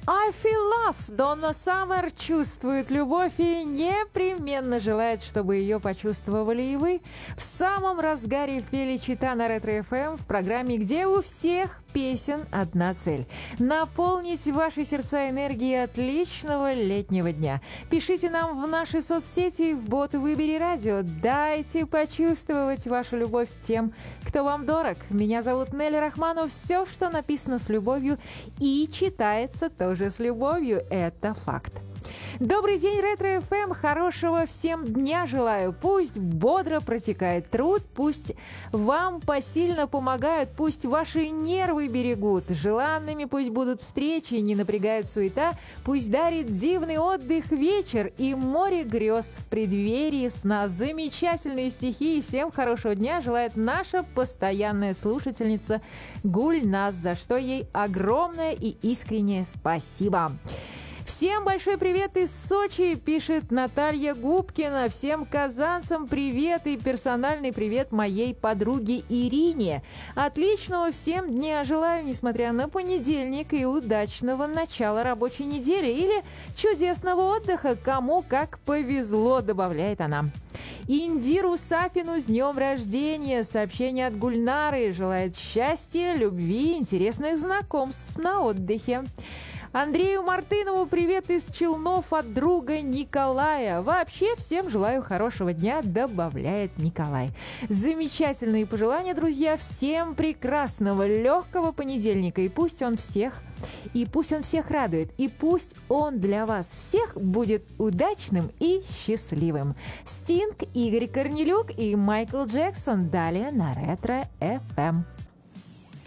I feel love. Донна Саммер чувствует любовь и непременно желает, чтобы ее почувствовали и вы. В самом разгаре Феличита на Ретро-ФМ в программе, где у всех песен одна цель – наполнить ваши сердца энергией отличного летнего дня. Пишите нам в наши соцсети, в бот «Выбери радио». Дайте почувствовать вашу любовь тем, кто вам дорог. Меня зовут Нелли Рахманов. Все, что написано с любовью и читается тоже с любовью. Это факт. Добрый день, Ретро-ФМ! Хорошего всем дня желаю! Пусть бодро протекает труд, пусть вам посильно помогают, пусть ваши нервы берегут, желанными пусть будут встречи, не напрягает суета, пусть дарит дивный отдых вечер и море грез в преддверии сна. Замечательные стихи и всем хорошего дня желает наша постоянная слушательница Гульназ, за что ей огромное и искреннее спасибо. Всем большой привет из Сочи, пишет Наталья Губкина. Всем казанцам привет и персональный привет моей подруге Ирине. Отличного всем дня желаю, несмотря на понедельник, и удачного начала рабочей недели или чудесного отдыха, кому как повезло, добавляет она. Индиру Сафину с днем рождения. Сообщение от Гульнары. Желает счастья, любви, интересных знакомств на отдыхе. Андрею Мартынову привет из Челнов от друга Николая. Вообще всем желаю хорошего дня, добавляет Николай. Замечательные пожелания, друзья. Всем прекрасного, легкого понедельника. И пусть он всех радует. И пусть он для вас всех будет удачным и счастливым. Стинг, Игорь Корнелюк и Майкл Джексон. Далее на Ретро-ФМ.